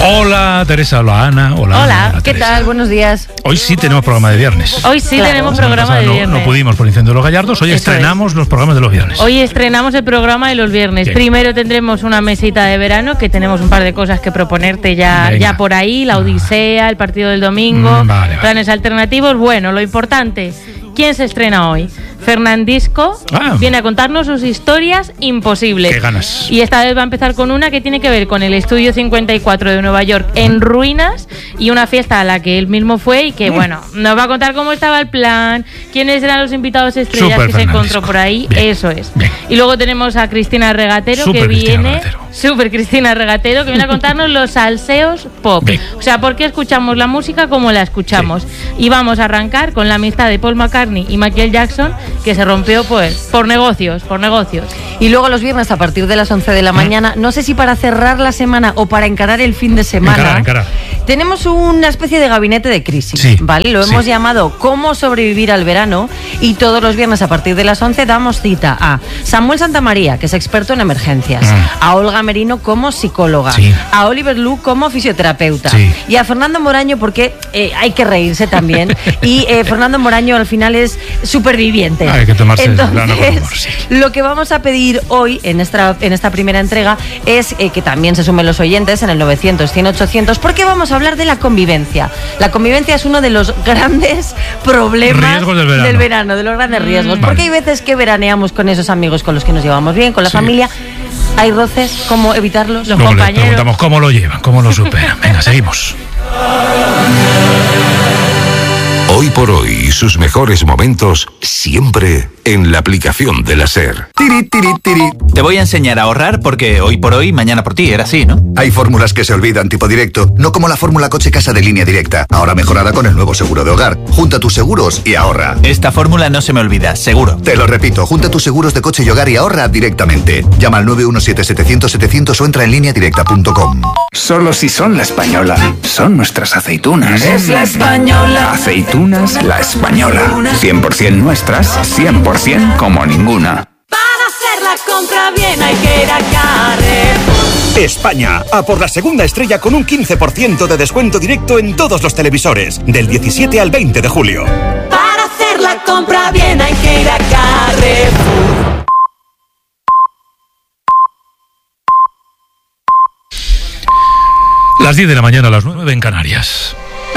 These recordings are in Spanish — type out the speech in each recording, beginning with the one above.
Hola Teresa, hola Ana, hola ¿qué tal? Buenos días. Hoy sí tenemos programa de viernes. Hoy sí tenemos programa de viernes. No pudimos por Incendio de los Gallardos, hoy estrenamos los programas de los viernes. Hoy estrenamos el programa de los viernes. Bien. Primero tendremos una mesita de verano, que tenemos un par de cosas que proponerte ya por ahí, la Odisea, el partido del domingo, planes alternativos. Bueno, lo importante, ¿quién se estrena hoy? Fernandisco viene a contarnos sus historias imposibles. ¡Qué ganas! Y esta vez va a empezar con una que tiene que ver con el Estudio 54 de Nueva York en ruinas y una fiesta a la que él mismo fue y que, bueno, nos va a contar cómo estaba el plan, quiénes eran los invitados estrellas que se encontró por ahí. Bien. Eso es. Bien. Y luego tenemos a Cristina Regatero, que viene a contarnos los salseos pop. Bien. O sea, por qué escuchamos la música como la escuchamos. Sí. Y vamos a arrancar con la amistad de Paul McCartney y Michael Jackson, que se rompió pues por negocios. Y luego los viernes a partir de las 11 de la mañana, no sé si para cerrar la semana o para encarar el fin de semana, encarar. Tenemos una especie de gabinete de crisis, ¿vale? Lo hemos llamado ¿Cómo sobrevivir al verano? Y todos los viernes a partir de las 11 damos cita a Samuel Santamaría, que es experto en emergencias, a Olga Merino como psicóloga, a Oliver Lu como fisioterapeuta y a Fernando Moraño, porque hay que reírse también, y Fernando Moraño al final es superviviente. Hay que tomarse entonces, lo que vamos a pedir hoy en esta primera entrega es que también se sumen los oyentes en el 900-100-800, porque vamos a hablar de la convivencia. La convivencia es uno de los grandes problemas del verano, de los grandes riesgos, porque hay veces que veraneamos con esos amigos con los que nos llevamos bien, con la familia. Hay roces, ¿cómo evitarlos? Los compañeros. Le preguntamos cómo lo llevan, cómo lo superan. Venga, seguimos. Hoy por hoy, sus mejores momentos siempre en la aplicación de la SER. Tiri, tiri, tiri. Te voy a enseñar a ahorrar porque hoy por hoy, mañana por ti, era así, ¿no? Hay fórmulas que se olvidan tipo directo, no como la fórmula coche-casa de Línea Directa, ahora mejorada con el nuevo seguro de hogar. Junta tus seguros y ahorra. Esta fórmula no se me olvida, seguro. Te lo repito, junta tus seguros de coche y hogar y ahorra directamente. Llama al 917-700-700 o entra en lineadirecta.com. Solo si son La Española. Son nuestras aceitunas. Es La Española. Aceitunas La Española. 100% nuestras, 100% como ninguna. Para hacer la compra bien hay que ir a Carrefour. España, a por la segunda estrella con un 15% de descuento directo en todos los televisores, del 17 al 20 de julio. Para hacer la compra bien hay que ir a Carrefour. Las 10 de la mañana, a las 9 en Canarias.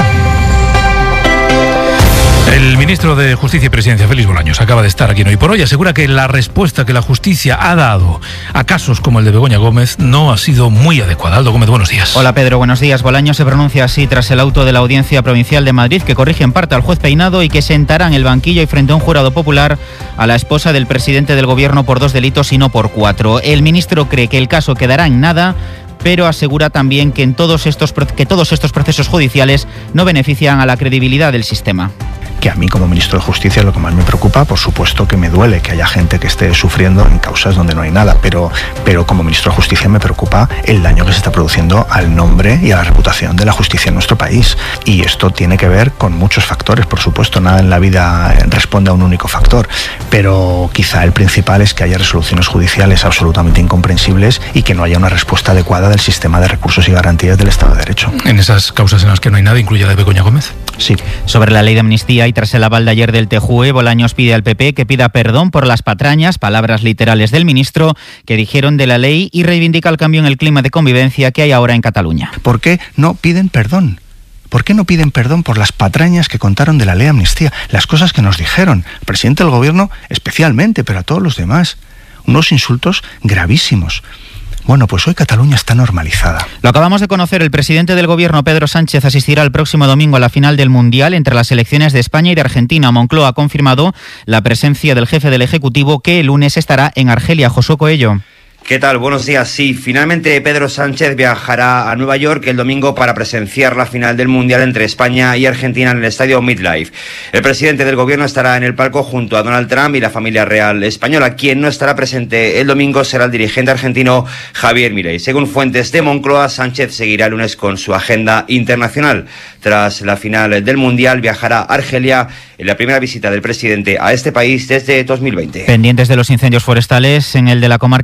El ministro de Justicia y Presidencia, Félix Bolaños, acaba de estar aquí en Hoy por Hoy. Asegura que la respuesta que la justicia ha dado a casos como el de Begoña Gómez no ha sido muy adecuada. Aldo Gómez, buenos días. Hola Pedro, buenos días. Bolaños se pronuncia así tras el auto de la Audiencia Provincial de Madrid, que corrige en parte al juez Peinado y que sentará en el banquillo y frente a un jurado popular a la esposa del presidente del gobierno por 2 delitos y no por 4. El ministro cree que el caso quedará en nada, pero asegura también que todos estos procesos judiciales no benefician a la credibilidad del sistema. Que a mí como ministro de Justicia lo que más me preocupa, por supuesto que me duele que haya gente que esté sufriendo en causas donde no hay nada, pero como ministro de Justicia me preocupa el daño que se está produciendo al nombre y a la reputación de la justicia en nuestro país. Y esto tiene que ver con muchos factores, por supuesto, nada en la vida responde a un único factor, pero quizá el principal es que haya resoluciones judiciales absolutamente incomprensibles y que no haya una respuesta adecuada del sistema de recursos y garantías del Estado de Derecho. ¿En esas causas en las que no hay nada, incluye la de Begoña Gómez? Sí. Sobre la ley de amnistía y tras el aval de ayer del TJUE, Bolaños pide al PP que pida perdón por las patrañas, palabras literales del ministro, que dijeron de la ley, y reivindica el cambio en el clima de convivencia que hay ahora en Cataluña. ¿Por qué no piden perdón? ¿Por qué no piden perdón por las patrañas que contaron de la ley de amnistía? Las cosas que nos dijeron, al presidente del gobierno especialmente, pero a todos los demás. Unos insultos gravísimos. Bueno, pues hoy Cataluña está normalizada. Lo acabamos de conocer, el presidente del gobierno, Pedro Sánchez, asistirá el próximo domingo a la final del Mundial entre las selecciones de España y de Argentina. Moncloa ha confirmado la presencia del jefe del Ejecutivo, que el lunes estará en Argelia. Josué Coello. ¿Qué tal? Buenos días. Sí, finalmente Pedro Sánchez viajará a Nueva York el domingo para presenciar la final del Mundial entre España y Argentina en el estadio MetLife. El presidente del gobierno estará en el palco junto a Donald Trump y la familia real española. Quien no estará presente el domingo será el dirigente argentino Javier Milei. Según fuentes de Moncloa, Sánchez seguirá el lunes con su agenda internacional. Tras la final del Mundial viajará a Argelia en la primera visita del presidente a este país desde 2020. Pendientes de los incendios forestales en el de la comarca de Cinco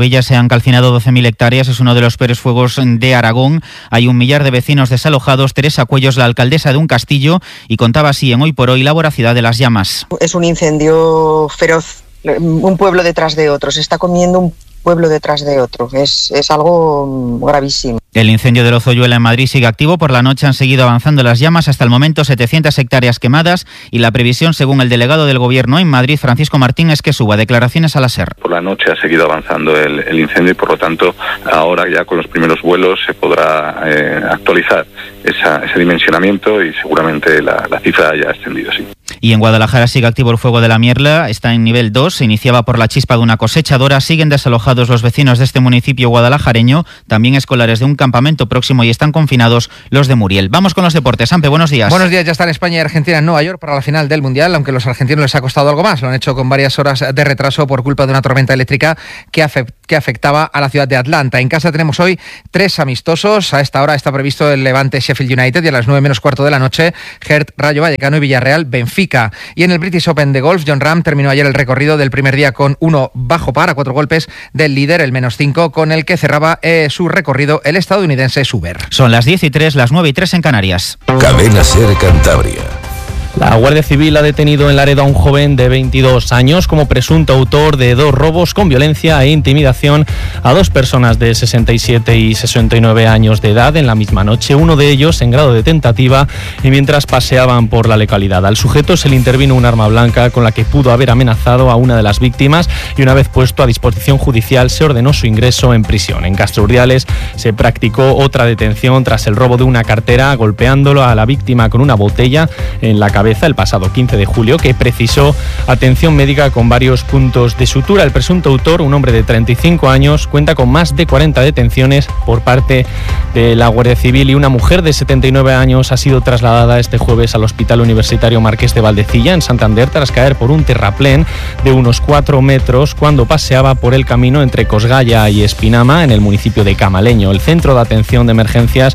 Zorrobilla se han calcinado 12.000 hectáreas. Es uno de los peores fuegos de Aragón. Hay 1 millar de vecinos desalojados. Teresa Cuellos, la alcaldesa de un castillo, y contaba así en Hoy por Hoy la voracidad de las llamas. Es un incendio feroz, un pueblo detrás de otro. Se está comiendo un pueblo detrás de otro. Es algo gravísimo. El incendio de Lozoyuela en Madrid sigue activo. Por la noche han seguido avanzando las llamas. Hasta el momento 700 hectáreas quemadas, y la previsión, según el delegado del Gobierno en Madrid, Francisco Martín, es que suba. Declaraciones a la SER. Por la noche ha seguido avanzando el incendio y, por lo tanto, ahora ya con los primeros vuelos se podrá actualizar ese dimensionamiento, y seguramente la cifra haya ascendido, sí. Y en Guadalajara sigue activo el fuego de la Mierla, está en nivel 2, se iniciaba por la chispa de una cosechadora. Siguen desalojados los vecinos de este municipio guadalajareño, también escolares de un campamento próximo, y están confinados los de Muriel. Vamos con los deportes. Ampe, buenos días. Buenos días, ya están España y Argentina en Nueva York para la final del Mundial, aunque a los argentinos les ha costado algo más. Lo han hecho con varias horas de retraso por culpa de una tormenta eléctrica que afectaba a la ciudad de Atlanta. En casa tenemos hoy 3 amistosos. A esta hora está previsto el Levante Sheffield United, y a las 9:15 de la noche Hertha Rayo Vallecano y Villarreal Benfica. Y en el British Open de golf, Jon Rahm terminó ayer el recorrido del primer día con 1 bajo par a 4 golpes del líder, el -5, con el que cerraba su recorrido el estadounidense Suber. Son las 10:03, las 9:03 en Canarias. Cadena SER Cantabria. La Guardia Civil ha detenido en Laredo a un joven de 22 años como presunto autor de 2 robos con violencia e intimidación a 2 personas de 67 y 69 años de edad en la misma noche, uno de ellos en grado de tentativa y mientras paseaban por la localidad. Al sujeto se le intervino un arma blanca con la que pudo haber amenazado a una de las víctimas, y una vez puesto a disposición judicial se ordenó su ingreso en prisión. En Castro Urdiales se practicó otra detención tras el robo de una cartera, golpeándolo a la víctima con una botella en la cabeza el pasado 15 de julio, que precisó atención médica con varios puntos de sutura. El presunto autor, un hombre de 35 años, cuenta con más de 40 detenciones por parte de la Guardia Civil, y una mujer de 79 años ha sido trasladada este jueves al Hospital Universitario Marqués de Valdecilla, en Santander, tras caer por un terraplén de unos 4 metros cuando paseaba por el camino entre Cosgaya y Espinama, en el municipio de Camaleño. El Centro de Atención de Emergencias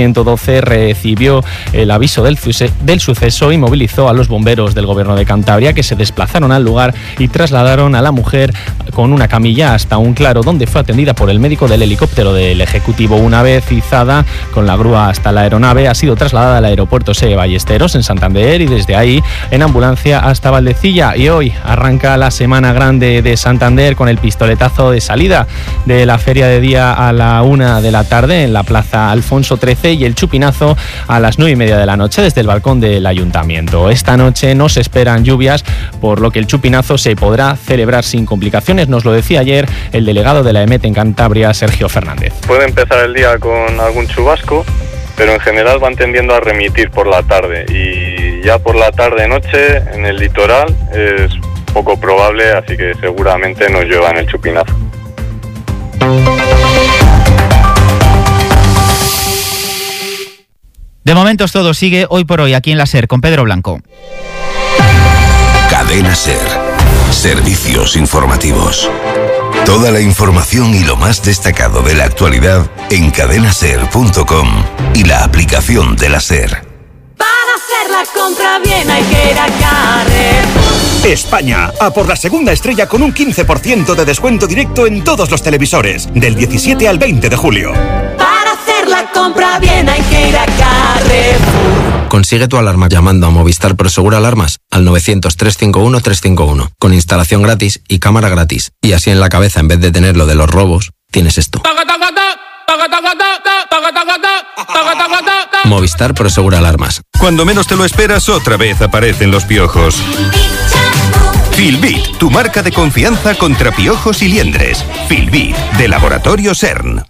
112 recibió el aviso del suceso y movilizó a los bomberos del Gobierno de Cantabria, que se desplazaron al lugar y trasladaron a la mujer con una camilla hasta un claro, donde fue atendida por el médico del helicóptero del Ejecutivo. Una vez izada con la grúa hasta la aeronave, ha sido trasladada al aeropuerto SE Ballesteros en Santander, y desde ahí en ambulancia hasta Valdecilla. Y hoy arranca la Semana Grande de Santander con el pistoletazo de salida de la feria de día a la 1 de la tarde en la Plaza Alfonso XIII, y el chupinazo a las 9:30 de la noche desde el balcón del Ayuntamiento. Esta noche no se esperan lluvias, por lo que el chupinazo se podrá celebrar sin complicaciones. Nos lo decía ayer el delegado de la EMET en Cantabria, Sergio Fernández. Puede empezar el día con algún chubasco, pero en general van tendiendo a remitir por la tarde, y ya por la tarde-noche en el litoral es poco probable, así que seguramente nos llueva en el chupinazo. De momento todo sigue Hoy por Hoy aquí en la SER con Pedro Blanco. Cadena SER. Servicios informativos. Toda la información y lo más destacado de la actualidad en cadenaser.com y la aplicación de la SER. Para hacer la compra bien hay que ir a Carrefour. España, a por la segunda estrella con un 15% de descuento directo en todos los televisores, del 17 al 20 de julio. Para hacer la compra bien hay que ir a Carrefour. Consigue tu alarma llamando a Movistar Prosegur Alarmas al 900-351-351, con instalación gratis y cámara gratis. Y así en la cabeza, en vez de tener lo de los robos, tienes esto. Movistar Prosegur Alarmas. Cuando menos te lo esperas, otra vez aparecen los piojos. Filbit, tu marca de confianza contra piojos y liendres. Filbit, de Laboratorio CERN.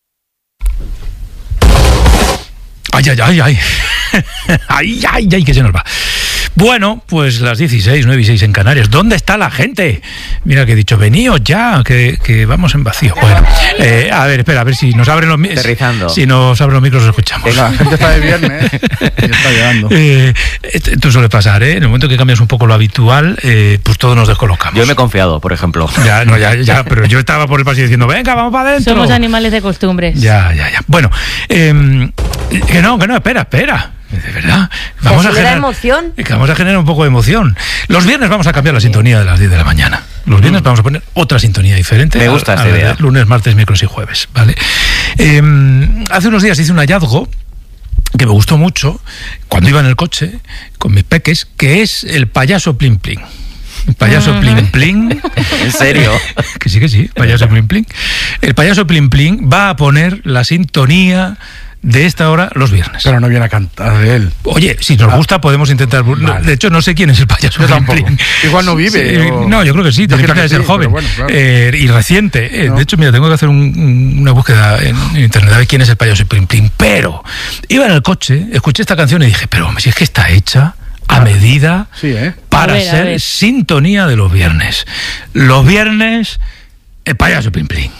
Ay, ay, ay, ay. Ay, ay, ay, que se nos va. Bueno, pues las 16, 9:06 en Canarias. ¿Dónde está la gente? Mira que he dicho, veníos ya, que vamos en vacío. Bueno, a ver, espera, a ver si nos abren los micros. Si nos abren los micros, los escuchamos. Venga, la gente está de viernes, ya está llegando. Esto suele pasar, ¿eh? En el momento que cambias un poco lo habitual, pues todos nos descolocamos. Yo me he confiado, por ejemplo. Ya, pero yo estaba por el pasillo diciendo, venga, vamos para adentro. Somos animales de costumbres. Ya. Bueno, que no, espera. De verdad. Vamos a generar emoción. Vamos a generar un poco de emoción. Los viernes vamos a cambiar la sintonía de las 10 de la mañana. Los viernes vamos a poner otra sintonía diferente. Me gusta esta idea. Lunes, martes, miércoles y jueves, ¿vale? Hace unos días hice un hallazgo que me gustó mucho cuando iba en el coche con mis peques, que es el payaso Plin Plin. El payaso Plin Plin. ¿En serio? Que sí, payaso Plin Plin. El payaso Plin Plin va a poner la sintonía de esta hora los viernes. Pero no viene a cantar de él. Oye, si nos gusta podemos intentar. Vale. De hecho, no sé quién es el payaso Plin Plin. Igual no vive. Sí, no, yo creo que sí, tiene pinta de ser joven. Bueno, claro. Y reciente. De hecho, mira, tengo que hacer una búsqueda en internet a ver quién es el payaso Plin Plin. Pero iba en el coche, escuché esta canción y dije, pero si es que está hecha a medida para ser sintonía de los viernes. Los viernes, el payaso Plin Plin.